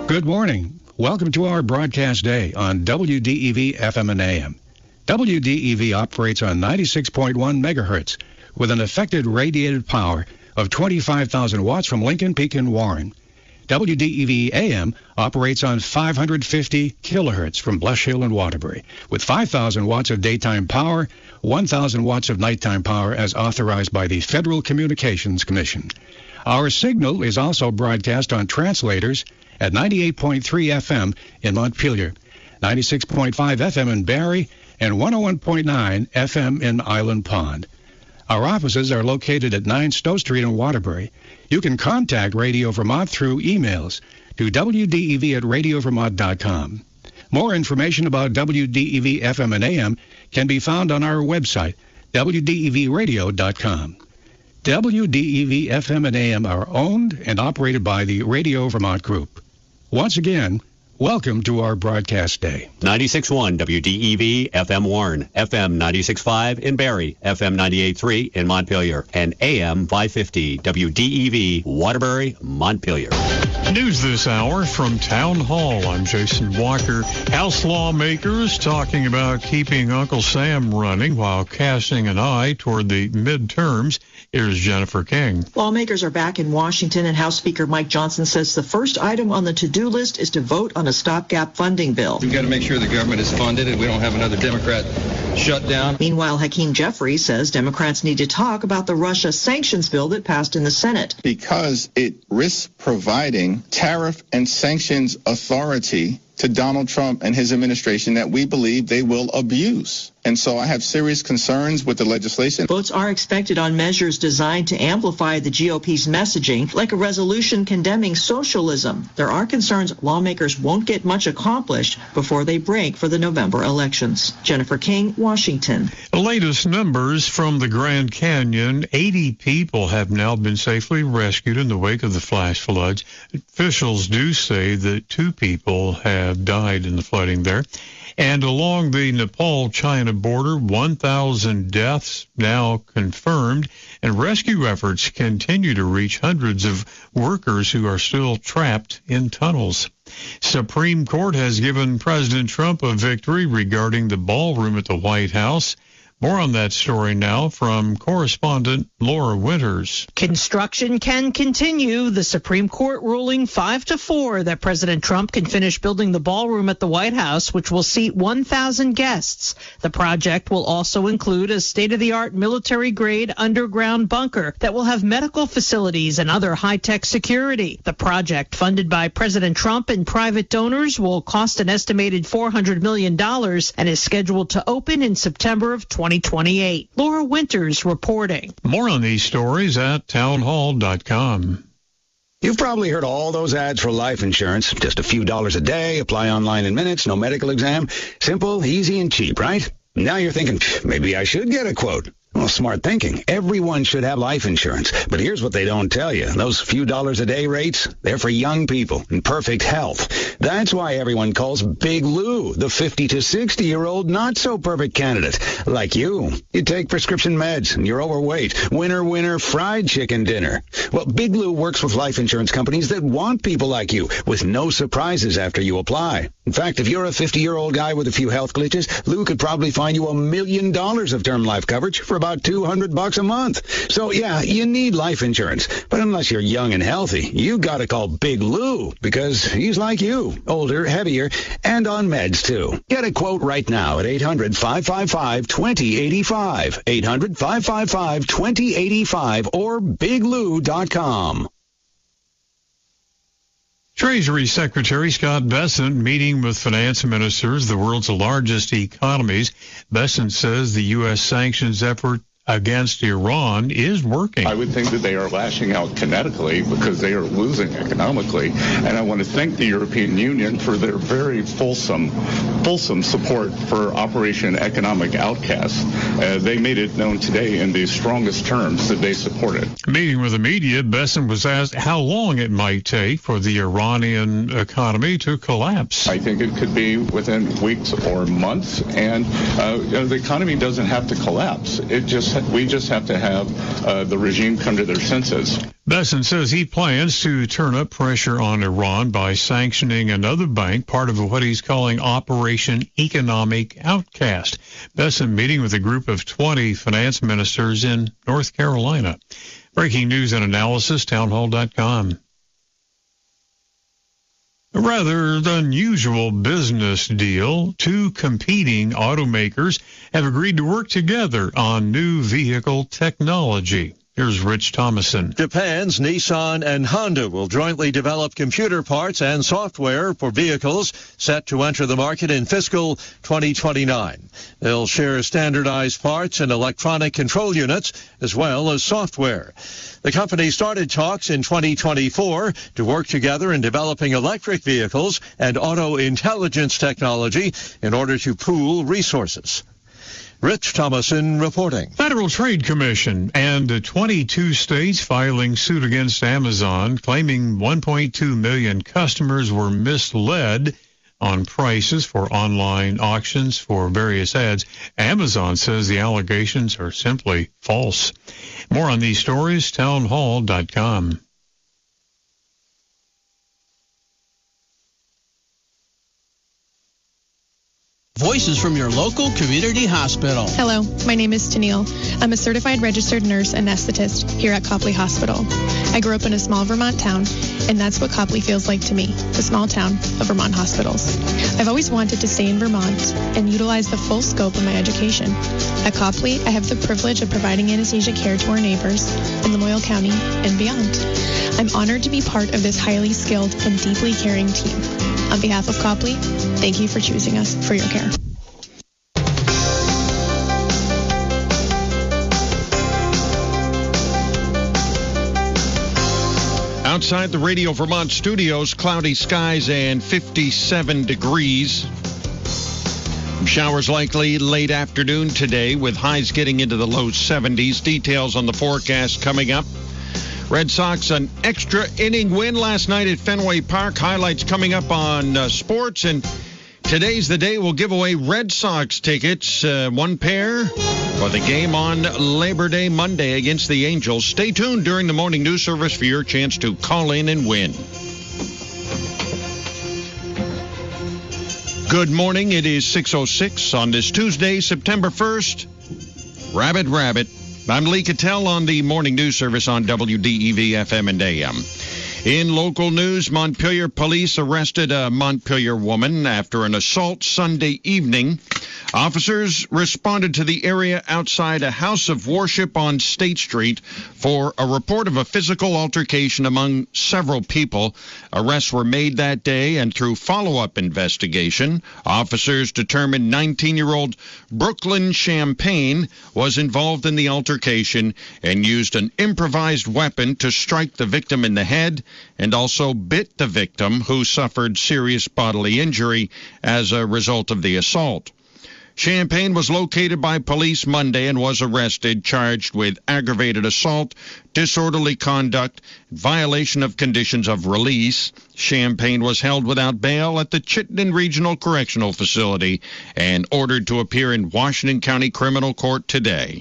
Good morning. Welcome to our broadcast day on WDEV FM and AM. WDEV operates on 96.1 megahertz with an effective radiated power of 25,000 watts from Lincoln Peak and Warren. WDEV AM operates on 550 kilohertz from Blush Hill and Waterbury with 5,000 watts of daytime power, 1,000 watts of nighttime power as authorized by the Federal Communications Commission. Our signal is also broadcast on translators at 98.3 FM in Montpelier, 96.5 FM in Barrie, and 101.9 FM in Island Pond. Our offices are located at 9 Stowe Street in Waterbury. You can contact Radio Vermont through emails to wdev@radiovermont.com. More information about WDEV FM and AM can be found on our website, wdevradio.com. WDEV FM and AM are owned and operated by the Radio Vermont Group. Once again, welcome to our broadcast day. 96.1 WDEV FM Warren, FM 96.5 in Barrie, FM 98.3 in Montpelier, and AM 550 WDEV Waterbury, Montpelier. News this hour from Town Hall. I'm Jason Walker. House lawmakers talking about keeping Uncle Sam running while casting an eye toward the midterms. Here's Jennifer King. Lawmakers are back in Washington, and House Speaker Mike Johnson says the first item on the to-do list is to vote on a stopgap funding bill. We've got to make sure the government is funded and we don't have another Democrat shutdown. Meanwhile, Hakeem Jeffries says Democrats need to talk about the Russia sanctions bill that passed in the Senate. Because it risks providing tariff and sanctions authority to Donald Trump and his administration that we believe they will abuse. And so I have serious concerns with the legislation. Votes are expected on measures designed to amplify the GOP's messaging, like a resolution condemning socialism. There are concerns lawmakers won't get much accomplished before they break for the November elections. Jennifer King, Washington. The latest numbers from the Grand Canyon, 80 people have now been safely rescued in the wake of the flash floods. Officials do say that 2 people have died in the flooding there. And along the Nepal-China border, 1,000 deaths now confirmed, and rescue efforts continue to reach hundreds of workers who are still trapped in tunnels. Supreme Court has given President Trump a victory regarding the ballroom at the White House. More on that story now from correspondent Laura Winters. Construction can continue. The Supreme Court ruling 5-4 that President Trump can finish building the ballroom at the White House, which will seat 1,000 guests. The project will also include a state-of-the-art military-grade underground bunker that will have medical facilities and other high-tech security. The project, funded by President Trump and private donors, will cost an estimated $400 million and is scheduled to open in September of 2028. Laura Winters reporting. More on these stories at townhall.com. You've probably heard all those ads for life insurance. Just a few dollars a day, apply online in minutes, no medical exam. Simple, easy, and cheap, right? Now you're thinking, maybe I should get a quote. Well, smart thinking. Everyone should have life insurance. But here's what they don't tell you. Those few dollars a day rates, they're for young people in perfect health. That's why everyone calls Big Lou the 50 to 60-year-old not-so-perfect candidate. Like you. You take prescription meds and you're overweight. Winner, fried chicken dinner. Well, Big Lou works with life insurance companies that want people like you with no surprises after you apply. In fact, if you're a 50-year-old guy with a few health glitches, Lou could probably find you $1 million of term life coverage for about $200 a month. So, yeah, you need life insurance. But unless you're young and healthy, you got to call Big Lou because he's like you, older, heavier, and on meds, too. Get a quote right now at 800-555-2085, 800-555-2085, or biglou.com. Treasury Secretary Scott Bessent meeting with finance ministers of the world's largest economies. Bessent says the U.S. sanctions effort against Iran is working. I would think that they are lashing out kinetically because they are losing economically. And I want to thank the European Union for their very fulsome support for Operation Economic Outcast. They made it known today in the strongest terms that they support it. Meeting with the media, Bessent was asked how long it might take for the Iranian economy to collapse. I think it could be within weeks or months. And the economy doesn't have to collapse. It just just have to have the regime come to their senses. Bessent says he plans to turn up pressure on Iran by sanctioning another bank, part of what he's calling Operation Economic Outcast. Bessent meeting with a group of 20 finance ministers in North Carolina. Breaking news and analysis, townhall.com. A rather unusual business deal. Two competing automakers have agreed to work together on new vehicle technology. Here's Rich Thomason. Japan's Nissan and Honda will jointly develop computer parts and software for vehicles set to enter the market in fiscal 2029. They'll share standardized parts and electronic control units as well as software. The company started talks in 2024 to work together in developing electric vehicles and auto intelligence technology in order to pool resources. Rich Thomason reporting. Federal Trade Commission and 22 states filing suit against Amazon, claiming 1.2 million customers were misled on prices for online auctions for various ads. Amazon says the allegations are simply false. More on these stories, townhall.com. Voices from your local community hospital. Hello, my name is Tennille. I'm a certified registered nurse anesthetist here at Copley Hospital. I grew up in a small Vermont town, and that's what Copley feels like to me, the small town of Vermont hospitals. I've always wanted to stay in Vermont and utilize the full scope of my education. At Copley, I have the privilege of providing anesthesia care to our neighbors in Lamoille County and beyond. I'm honored to be part of this highly skilled and deeply caring team. On behalf of Copley, thank you for choosing us for your care. Outside the Radio Vermont studios, cloudy skies and 57 degrees. Showers likely late afternoon today with highs getting into the low 70s. Details on the forecast coming up. Red Sox an extra inning win last night at Fenway Park. Highlights coming up on sports. And today's the day we'll give away Red Sox tickets, one pair for the game on Labor Day Monday against the Angels. Stay tuned during the morning news service for your chance to call in and win. Good morning. It is 6:06 on this Tuesday, September 1st. Rabbit. I'm Lee Cattell on the morning news service on WDEV FM and AM. In local news, Montpelier police arrested a Montpelier woman after an assault Sunday evening. Officers responded to the area outside a house of worship on State Street for a report of a physical altercation among several people. Arrests were made that day, and through follow-up investigation, officers determined 19-year-old Brooklyn Champagne was involved in the altercation and used an improvised weapon to strike the victim in the head and also bit the victim, who suffered serious bodily injury as a result of the assault. Champagne was located by police Monday and was arrested, charged with aggravated assault, disorderly conduct, violation of conditions of release. Champagne was held without bail at the Chittenden Regional Correctional Facility and ordered to appear in Washington County Criminal Court today.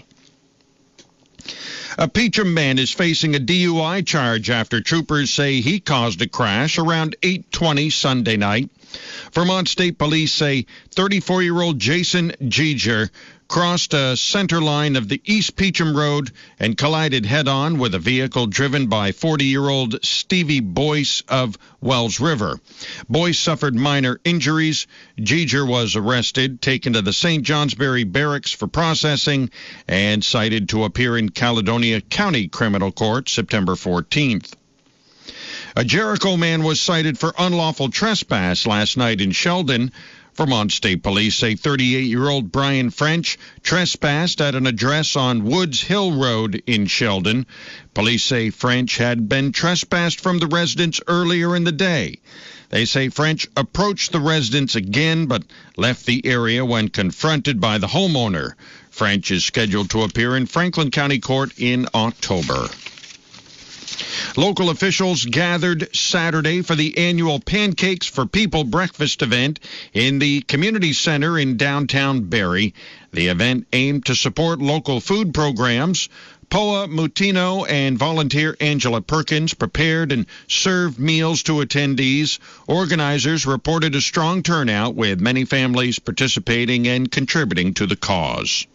A Peacham man is facing a DUI charge after troopers say he caused a crash around 8:20 Sunday night. Vermont State Police say 34-year-old Jason Giger crossed a center line of the East Peacham Road and collided head-on with a vehicle driven by 40-year-old Stevie Boyce of Wells River. Boyce suffered minor injuries. Giger was arrested, taken to the St. Johnsbury Barracks for processing, and cited to appear in Caledonia County Criminal Court September 14th. A Jericho man was cited for unlawful trespass last night in Sheldon. Vermont State Police say 38-year-old Brian French trespassed at an address on Woods Hill Road in Sheldon. Police say French had been trespassed from the residence earlier in the day. They say French approached the residence again but left the area when confronted by the homeowner. French is scheduled to appear in Franklin County Court in October. Local officials gathered Saturday for the annual Pancakes for People breakfast event in the community center in downtown Barrie. The event aimed to support local food programs. Poa Mutino and volunteer Angela Perkins prepared and served meals to attendees. Organizers reported a strong turnout, with many families participating and contributing to the cause.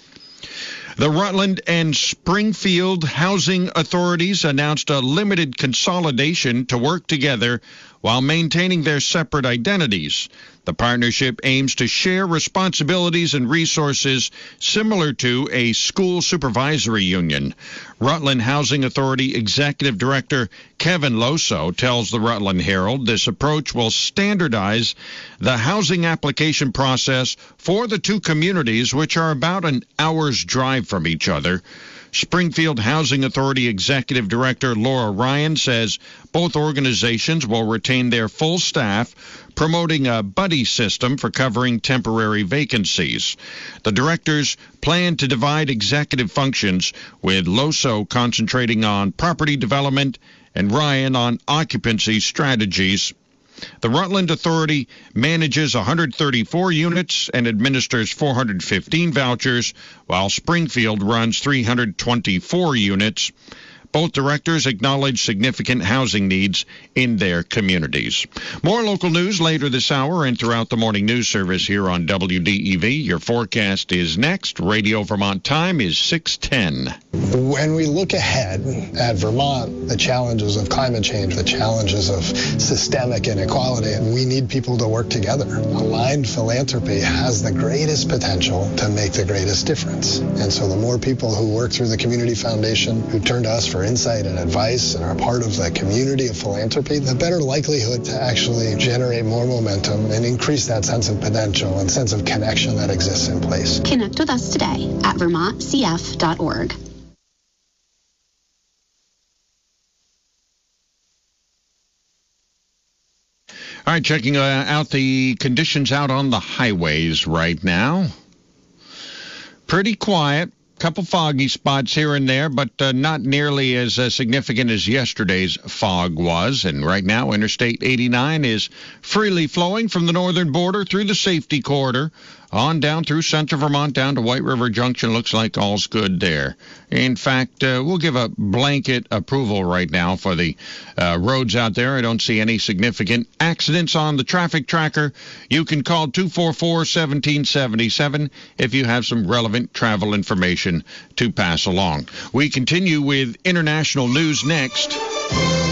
The Rutland and Springfield housing authorities announced a limited consolidation to work together while maintaining their separate identities. The partnership aims to share responsibilities and resources similar to a school supervisory union. Rutland Housing Authority Executive Director Kevin Loso tells the Rutland Herald this approach will standardize the housing application process for the two communities, which are about an hour's drive from each other. Springfield Housing Authority Executive Director Laura Ryan says both organizations will retain their full staff, promoting a buddy system for covering temporary vacancies. The directors plan to divide executive functions, with Loso concentrating on property development and Ryan on occupancy strategies. The Rutland Authority manages 134 units and administers 415 vouchers, while Springfield runs 324 units. Both directors acknowledge significant housing needs in their communities. More local news later this hour and throughout the morning news service here on WDEV. Your forecast is next. Radio Vermont time is 6:10. When we look ahead at Vermont, the challenges of climate change, the challenges of systemic inequality, we need people to work together. Aligned philanthropy has the greatest potential to make the greatest difference. And so the more people who work through the Community Foundation, who turn to us for insight and advice and are part of the community of philanthropy, the better likelihood to actually generate more momentum and increase that sense of potential and sense of connection that exists in place. Connect with us today at vermontcf.org. All right, checking out the conditions out on the highways right now. Pretty quiet. Couple foggy spots here and there, but not nearly as significant as yesterday's fog was. And right now, Interstate 89 is freely flowing from the northern border through the safety corridor on down through central Vermont down to White River Junction. Looks like all's good there. In fact, we'll give a blanket approval right now for the roads out there. I don't see any significant accidents on the traffic tracker. You can call 244-1777 if you have some relevant travel information to pass along. We continue with international news next.